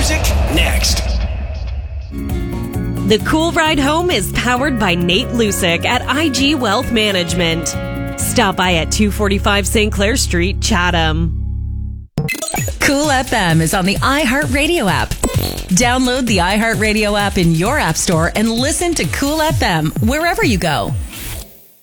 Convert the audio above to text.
music next. The Cool Ride Home is powered by Nate Lusick at IG Wealth Management. Stop by at 245 St. Clair Street, Chatham. Cool FM is on the iHeartRadio app. Download the iHeartRadio app in your app store and listen to Cool FM wherever you go.